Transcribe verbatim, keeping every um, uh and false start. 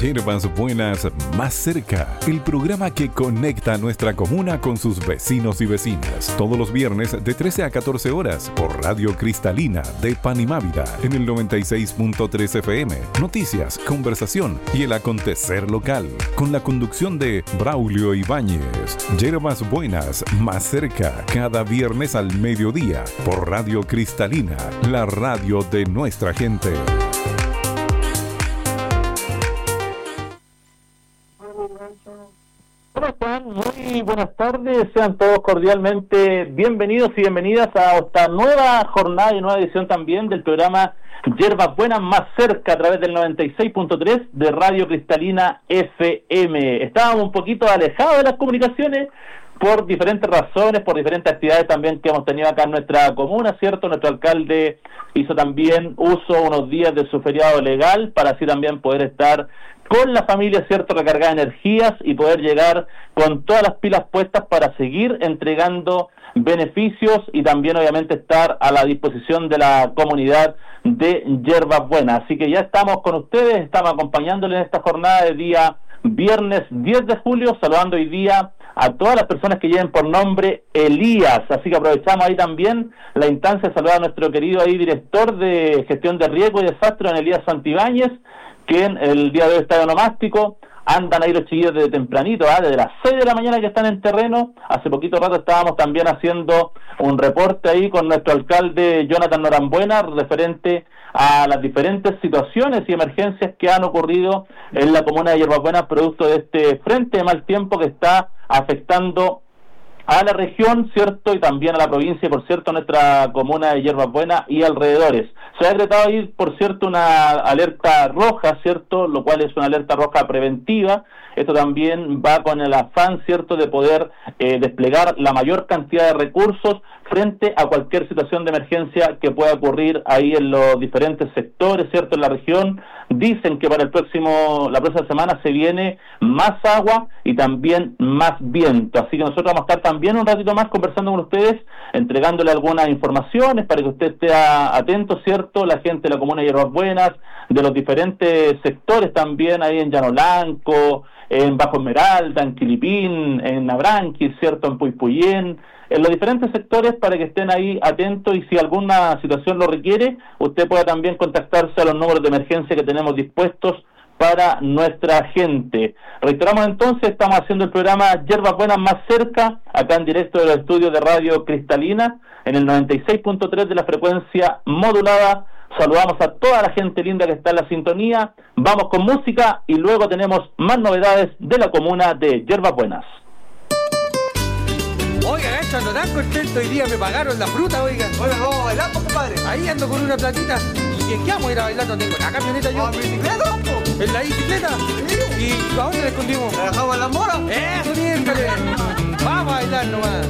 Hierbas Buenas más cerca, el programa que conecta a nuestra comuna con sus vecinos y vecinas. Todos los viernes de trece a catorce horas por Radio Cristalina de Panimávida en el noventa y seis punto tres F M. Noticias, conversación y el acontecer local. Con la conducción de Braulio Ibáñez. Hierbas Buenas más cerca, cada viernes al mediodía por Radio Cristalina, la radio de nuestra gente. ¿Cómo están? Muy buenas tardes, sean todos cordialmente bienvenidos y bienvenidas a esta nueva jornada y nueva edición también del programa Hierbas Buenas más cerca a través del noventa y seis punto tres de Radio Cristalina F M. Estábamos un poquito alejados de las comunicaciones por diferentes razones, por diferentes actividades también que hemos tenido acá en nuestra comuna, ¿cierto? Nuestro alcalde hizo también uso unos días de su feriado legal para así también poder estar con la familia, ¿cierto?, recargar energías y poder llegar con todas las pilas puestas para seguir entregando beneficios y también obviamente estar a la disposición de la comunidad de Hierbas Buenas. Así que ya estamos con ustedes, estamos acompañándoles en esta jornada de día viernes diez de julio, saludando hoy día a todas las personas que lleven por nombre Elías, así que aprovechamos ahí también la instancia de saludar a nuestro querido ahí director de gestión de riesgo y desastre, don Elías Santibáñez, que en el día de hoy está de onomástico. Andan ahí los chiquillos desde tempranito, ¿eh? desde las seis de la mañana que están en terreno. Hace poquito rato estábamos también haciendo un reporte ahí con nuestro alcalde Jonathan Norambuena referente a las diferentes situaciones y emergencias que han ocurrido en la comuna de Hierbas Buenas producto de este frente de mal tiempo que está afectando a la región, ¿cierto? Y también a la provincia, y por cierto, a nuestra comuna de Hierbas Buenas y alrededores. Se ha decretado ahí, por cierto, una alerta roja, ¿cierto? Lo cual es una alerta roja preventiva. Esto también va con el afán, ¿cierto?, de poder eh, desplegar la mayor cantidad de recursos frente a cualquier situación de emergencia que pueda ocurrir ahí en los diferentes sectores, ¿cierto?, en la región. Dicen que para el próximo, la próxima semana se viene más agua y también más viento. Así que nosotros vamos a estar también un ratito más conversando con ustedes, entregándole algunas informaciones para que usted esté atento, ¿cierto?, la gente de la comuna de Hierbas Buenas, de los diferentes sectores también ahí en Llano Blanco, en Bajo Esmeralda, en Quilipín, en Abranquis, ¿cierto?, en Puypuyén, en los diferentes sectores para que estén ahí atentos y si alguna situación lo requiere, usted pueda también contactarse a los números de emergencia que tenemos dispuestos para nuestra gente. Reiteramos entonces, estamos haciendo el programa Hierbas Buenas más cerca, acá en directo de los estudios de Radio Cristalina, en el noventa y seis punto tres de la frecuencia modulada. Saludamos a toda la gente linda que está en la sintonía, vamos con música y luego tenemos más novedades de la comuna de Hierbas Buenas. Oiga, esto ando tan contento, hoy día me pagaron la fruta, oiga. Oiga, vamos a bailar, compadre. Ahí ando con una platita. ¿Y en qué vamos a ir a bailar? No tengo la camioneta yo. ¿A mi bicicleta, loco? ¿En la bicicleta? Sí. ¿Y a dónde la escondimos? ¿La dejamos en la mora? Eso, miércoles. Vamos a bailar nomás.